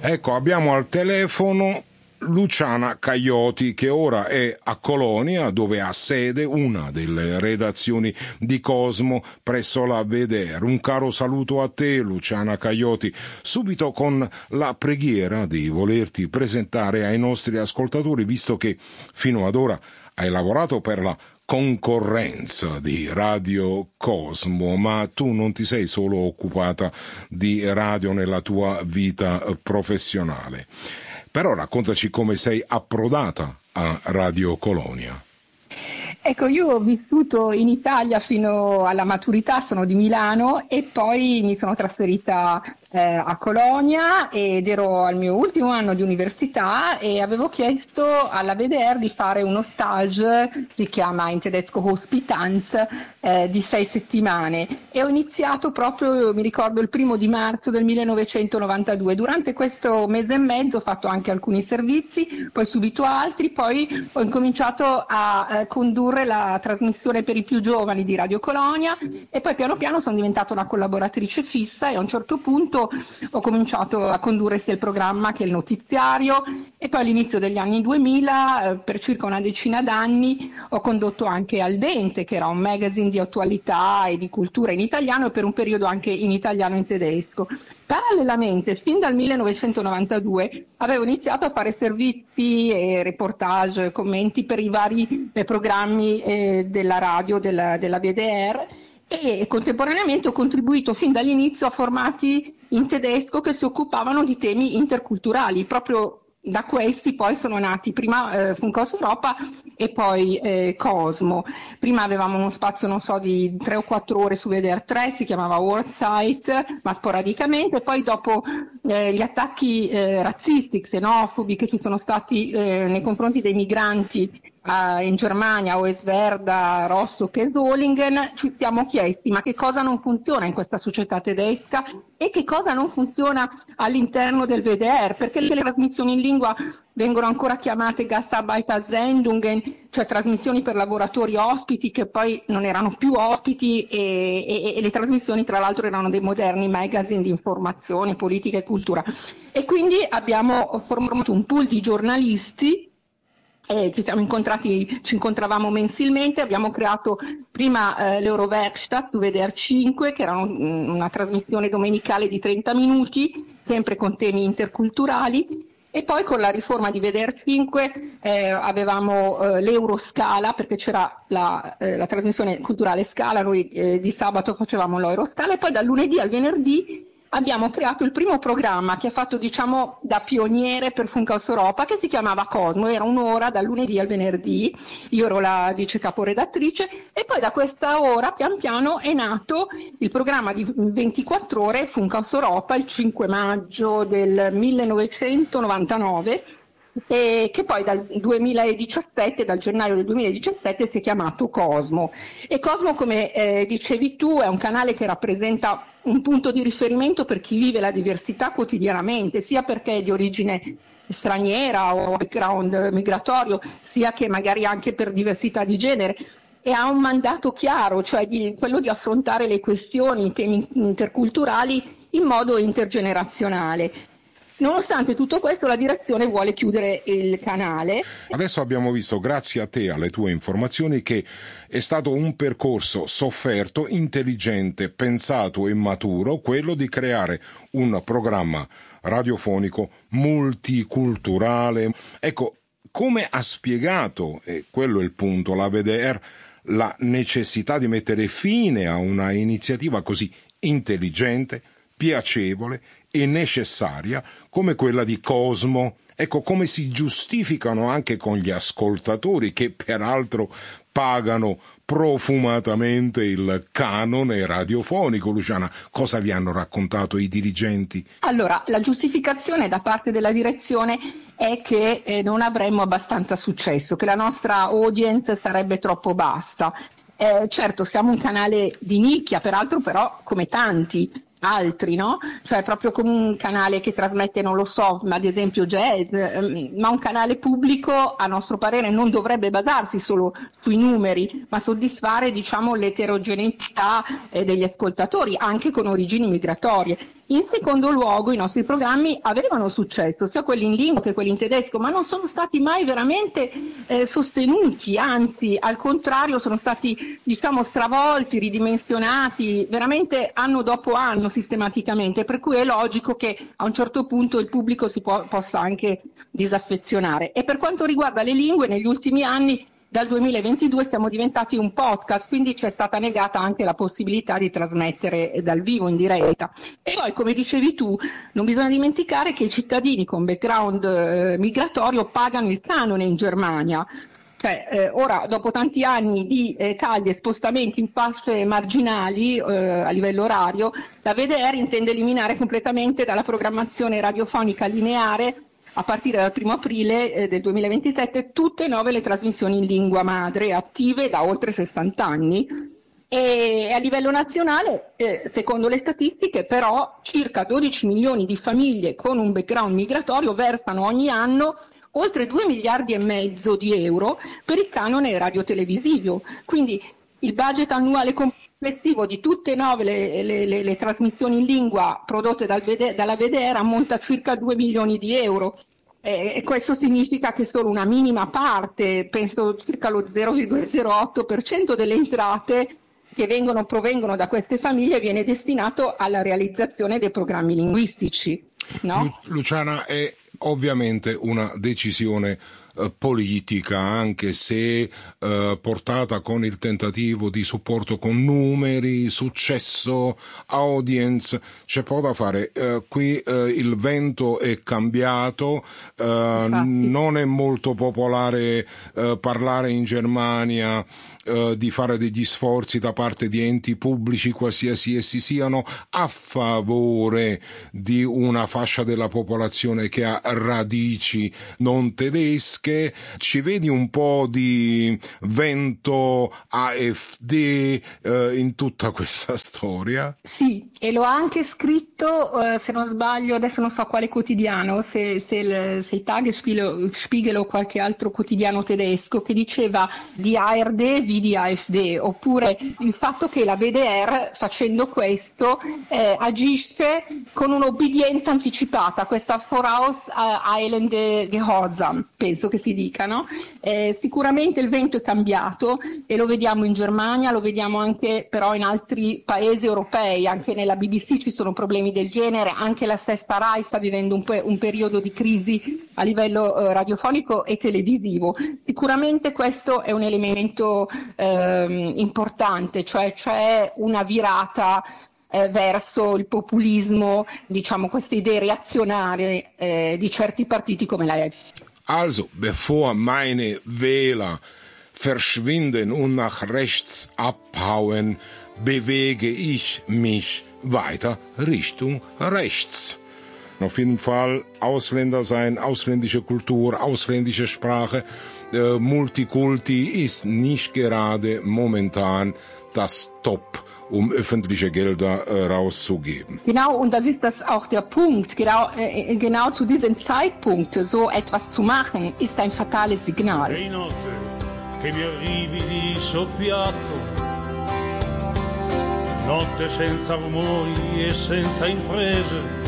Ecco, abbiamo al telefono Luciana Caioti, che ora è a Colonia, dove ha sede una delle redazioni di Cosmo presso la VDR. Un caro saluto a te, Luciana Caioti, subito con la preghiera di volerti presentare ai nostri ascoltatori, visto che fino ad ora hai lavorato per la concorrenza di Radio Cosmo, ma tu non ti sei solo occupata di radio nella tua vita professionale. Però raccontaci come sei approdata a Radio Colonia. Ecco, io ho vissuto in Italia fino alla maturità, sono di Milano e poi mi sono trasferita a Colonia ed ero al mio ultimo anno di università e avevo chiesto alla WDR di fare uno stage, si chiama in tedesco Hospitanz, di 6 settimane e ho iniziato proprio, mi ricordo, il 1° marzo del 1992. Durante questo mese e mezzo ho fatto anche alcuni servizi, poi subito altri, poi ho incominciato a condurre la trasmissione per i più giovani di Radio Colonia e poi piano piano sono diventata una collaboratrice fissa e a un certo punto ho cominciato a condurre sia il programma che il notiziario e poi all'inizio degli anni 2000, per circa una decina d'anni, ho condotto anche Al Dente, che era un magazine di attualità e di cultura in italiano e per un periodo anche in italiano e in tedesco. Parallelamente, fin dal 1992, avevo iniziato a fare servizi e reportage, commenti per i vari programmi della radio, della WDR e contemporaneamente ho contribuito fin dall'inizio a formati in tedesco che si occupavano di temi interculturali. Proprio da questi poi sono nati prima Funkhaus Europa e poi Cosmo. Prima avevamo uno spazio, non so, di 3 o 4 ore su WDR 3, si chiamava Wortzeit, ma sporadicamente. Poi dopo gli attacchi razzisti, xenofobi che ci sono stati nei confronti dei migranti in Germania, Oerswerda, Rostock e Solingen, ci siamo chiesti ma che cosa non funziona in questa società tedesca e che cosa non funziona all'interno del WDR, perché le trasmissioni in lingua vengono ancora chiamate Gastarbeitersendungen, cioè trasmissioni per lavoratori ospiti che poi non erano più ospiti e le trasmissioni tra l'altro erano dei moderni magazine di informazione, politica e cultura. E quindi abbiamo formato un pool di giornalisti. Ci incontravamo mensilmente, abbiamo creato prima l'Eurowerkstatt su WDR 5, che era una trasmissione domenicale di 30 minuti, sempre con temi interculturali, e poi con la riforma di WDR 5 avevamo l'Euroscala, perché c'era la trasmissione culturale Scala, noi di sabato facevamo l'Euroscala, e poi dal lunedì al venerdì abbiamo creato il primo programma che ha fatto, diciamo, da pioniere per Funkhaus Europa, che si chiamava Cosmo, era un'ora dal lunedì al venerdì, io ero la vice caporedattrice e poi da questa ora pian piano è nato il programma di 24 ore Funkhaus Europa il 5 maggio del 1999 e che poi dal 2017, dal gennaio del 2017 si è chiamato Cosmo. E Cosmo, come dicevi tu, è un canale che rappresenta un punto di riferimento per chi vive la diversità quotidianamente, sia perché è di origine straniera o background migratorio, sia che magari anche per diversità di genere, e ha un mandato chiaro, cioè quello di affrontare le questioni, i temi interculturali in modo intergenerazionale. Nonostante tutto questo, la direzione vuole chiudere il canale. Adesso abbiamo visto, grazie a te, alle tue informazioni, che è stato un percorso sofferto, intelligente, pensato e maturo, quello di creare un programma radiofonico multiculturale. Ecco, come ha spiegato, e quello è il punto, la WDR, la necessità di mettere fine a una iniziativa così intelligente, piacevole e necessaria come quella di Cosmo. Ecco, come si giustificano anche con gli ascoltatori, che peraltro pagano profumatamente il canone radiofonico. Luciana, cosa vi hanno raccontato i dirigenti? Allora, la giustificazione da parte della direzione è che non avremmo abbastanza successo, che la nostra audience sarebbe troppo bassa. Certo, siamo un canale di nicchia, peraltro però come tanti altri, no? Cioè proprio come un canale che trasmette, non lo so, ad esempio jazz, ma un canale pubblico a nostro parere non dovrebbe basarsi solo sui numeri, ma soddisfare, diciamo, l'eterogeneità degli ascoltatori, anche con origini migratorie. In secondo luogo, i nostri programmi avevano successo, sia quelli in lingua che quelli in tedesco, ma non sono stati mai veramente sostenuti, anzi, al contrario, sono stati, diciamo, stravolti, ridimensionati, veramente anno dopo anno sistematicamente, per cui è logico che a un certo punto il pubblico si possa anche disaffezionare. E per quanto riguarda le lingue, negli ultimi anni, dal 2022 siamo diventati un podcast, quindi ci è stata negata anche la possibilità di trasmettere dal vivo in diretta. E poi, come dicevi tu, non bisogna dimenticare che i cittadini con background migratorio pagano il canone in Germania. Cioè, ora, dopo tanti anni di tagli e spostamenti in fasce marginali a livello orario, la VDR intende eliminare completamente dalla programmazione radiofonica lineare, a partire dal 1° aprile del 2027, tutte e 9 le trasmissioni in lingua madre attive da oltre 60 anni. E a livello nazionale, secondo le statistiche, però, circa 12 milioni di famiglie con un background migratorio versano ogni anno oltre 2,5 miliardi di euro per il canone radiotelevisivo. Quindi il budget annuale complessivo di tutte e 9 le trasmissioni in lingua prodotte dalla VDR ammonta a circa 2 milioni di euro. E questo significa che solo una minima parte, penso circa lo 0,08% delle entrate che provengono da queste famiglie viene destinato alla realizzazione dei programmi linguistici. No? Luciana, è ovviamente una decisione politica, anche se portata con il tentativo di supporto con numeri, successo, audience, c'è poco da fare. Qui il vento è cambiato, non è molto popolare parlare in Germania di fare degli sforzi da parte di enti pubblici, qualsiasi essi siano, a favore di una fascia della popolazione che ha radici non tedesche. Ci vedi un po' di vento AfD in tutta questa storia? Sì, e l'ho anche scritto, se non sbaglio, adesso non so quale quotidiano, se il Tagesspiegel o qualche altro quotidiano tedesco, che diceva di ARD wie die AfD, oppure il fatto che la VDR, facendo questo, agisce con un'obbedienza anticipata, questa vorauseilende Gehorsam, penso che si dica, no? Sicuramente il vento è cambiato e lo vediamo in Germania, lo vediamo anche però in altri paesi europei, anche nella BBC ci sono problemi del genere, anche la stessa Rai sta vivendo un periodo di crisi a livello radiofonico e televisivo. Sicuramente questo è un elemento importante, cioè c'è una virata verso il populismo, diciamo queste idee reazionarie di certi partiti come la AfD. Also, bevor meine Wähler verschwinden und nach rechts abhauen, bewege ich mich weiter Richtung rechts. Auf jeden Fall Ausländer sein, ausländische Kultur, ausländische Sprache, Multikulti ist nicht gerade momentan das Top, um öffentliche Gelder rauszugeben. Genau, und das ist auch der Punkt. Genau zu diesem Zeitpunkt so etwas zu machen, ist ein fatales Signal. Sei notte che mi arrivi di soppiatto, notte senza rumori e senza imprese,